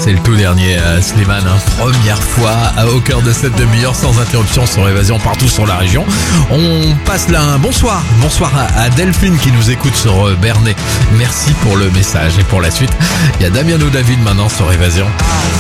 c'est le tout dernier Slimane, première fois au cœur de cette demi-heure sans interruption sur Évasion partout sur la région. On passe là un bonsoir à Delphine qui nous écoute sur Bernay. Merci pour le message et pour la suite, il y a Damien ou David maintenant sur Évasion.